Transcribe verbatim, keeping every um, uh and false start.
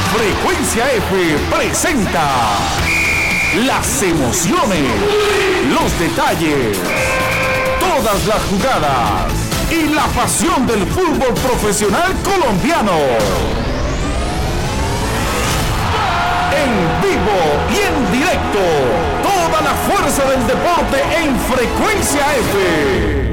Frecuencia F presenta las emociones, los detalles, todas las jugadas y la pasión del fútbol profesional colombiano. En vivo y en directo, toda la fuerza del deporte en Frecuencia F.